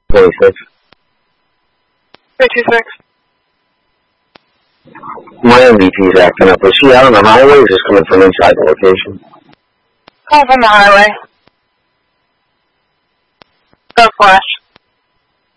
26. 326. My MVP is acting up. Is she out on the highway or just coming from inside the location? Call from the highway. Go Flash.